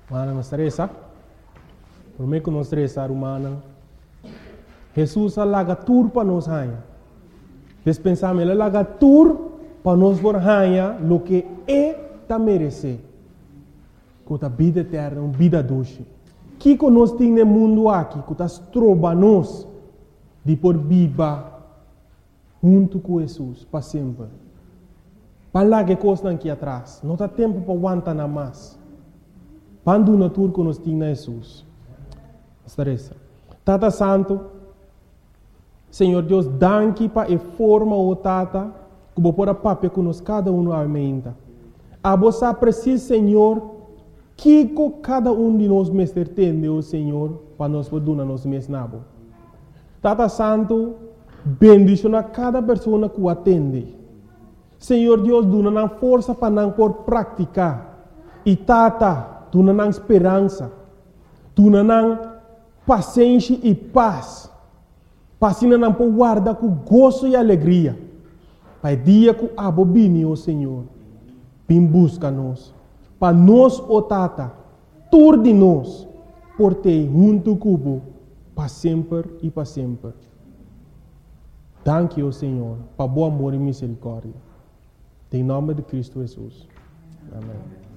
Mana nos stressa. Por mim que nos stressa, humana. Jesus alaga tur para nos hanha. Despensamos ele alaga tur para nos por hanha lo que ta merece. Com a vida eterna, uma vida doce. Que nós temos no mundo aqui, que nós trobamos de por viva junto com Jesus para sempre. Para lá que coisa aqui atrás, não há tempo para aguentar nada mais. Quando na tour que nós temos Jesus. Estarece. Tata Santo, Senhor Deus, danke para a forma o Tata, que vou pôr a papel que nós cada um aumenta. A você precisa, Senhor, que cada um de nós mestre tem, o Senhor, para nós poder nos mesnabo. Tata Santo, bendicionar cada pessoa que o atende. Senhor Deus, dá força para não por praticar. E Tata, dá esperança. Dá paciência e paz. Para não por guardar com gozo e alegria. Para o dia que abo bini, o Senhor, vem busca-nos. Para nós, o Tata, tur de nós, por ter junto cubo, para sempre e para sempre. Danke, o Senhor, para bom amor e misericórdia. Em nome de Cristo Jesus. Amém.